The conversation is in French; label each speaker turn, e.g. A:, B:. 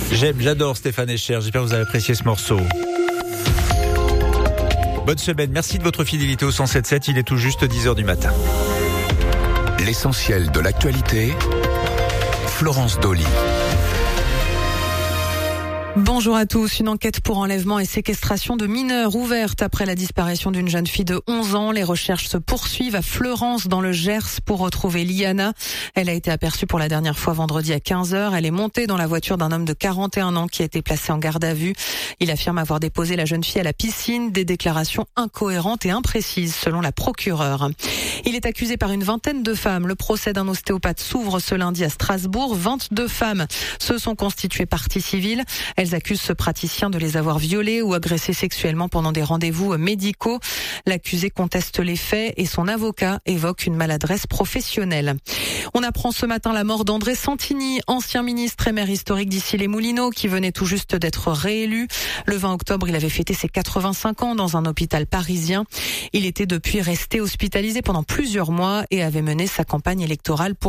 A: J'adore Stéphane Escher. J'espère que vous avez apprécié ce morceau. Bonne semaine. Merci de votre fidélité au 107.7. Il est tout juste 10h du matin.
B: L'essentiel de l'actualité, Florence Dolly.
C: Bonjour à tous. Une enquête pour enlèvement et séquestration de mineurs ouverte après la disparition d'une jeune fille de 11 ans. Les recherches se poursuivent à Fleurance dans le Gers pour retrouver Liana. Elle a été aperçue pour la dernière fois vendredi à 15h. Elle est montée dans la voiture d'un homme de 41 ans qui a été placé en garde à vue. Il affirme avoir déposé la jeune fille à la piscine. Des déclarations incohérentes et imprécises selon la procureure. Il est accusé par une vingtaine de femmes. Le procès d'un ostéopathe s'ouvre ce lundi à Strasbourg. 22 femmes se sont constituées partie civile. Elles accusent ce praticien de les avoir violées ou agressées sexuellement pendant des rendez-vous médicaux. L'accusé conteste les faits et son avocat évoque une maladresse professionnelle. On apprend ce matin la mort d'André Santini, ancien ministre et maire historique d'Issy-les-Moulineaux, qui venait tout juste d'être réélu. Le 20 octobre, il avait fêté ses 85 ans dans un hôpital parisien. Il était depuis resté hospitalisé pendant plusieurs mois et avait mené sa campagne électorale pour